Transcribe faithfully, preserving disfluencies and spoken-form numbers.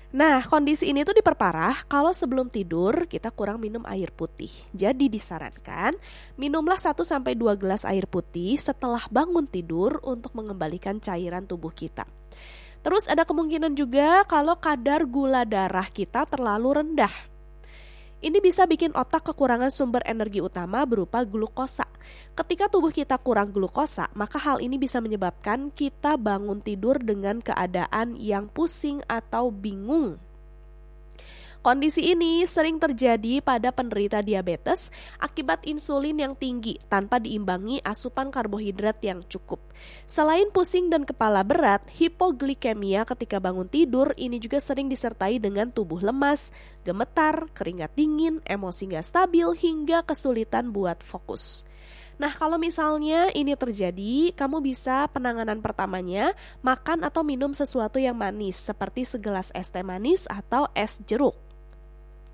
Nah, kondisi ini tuh diperparah kalau sebelum tidur kita kurang minum air putih. Jadi disarankan minumlah satu sampai dua gelas air putih setelah bangun tidur untuk mengembalikan cairan tubuh kita. Terus ada kemungkinan juga kalau kadar gula darah kita terlalu rendah. Ini bisa bikin otak kekurangan sumber energi utama berupa glukosa. Ketika tubuh kita kurang glukosa, maka hal ini bisa menyebabkan kita bangun tidur dengan keadaan yang pusing atau bingung. Kondisi ini sering terjadi pada penderita diabetes akibat insulin yang tinggi tanpa diimbangi asupan karbohidrat yang cukup. Selain pusing dan kepala berat, hipoglikemia ketika bangun tidur ini juga sering disertai dengan tubuh lemas, gemetar, keringat dingin, emosi nggak stabil, hingga kesulitan buat fokus. Nah, kalau misalnya ini terjadi, kamu bisa penanganan pertamanya makan atau minum sesuatu yang manis seperti segelas es teh manis atau es jeruk.